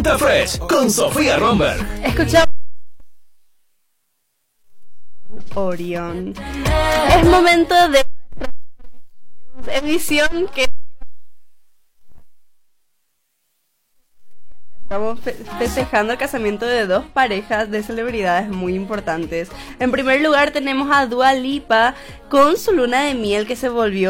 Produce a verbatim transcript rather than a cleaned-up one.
Fruta Fresh con Sofía Romberg. Escuchamos Orión. Es momento de emisión que estamos fe- festejando el casamiento de dos parejas de celebridades muy importantes. En primer lugar tenemos a Dua Lipa con su luna de miel que se volvió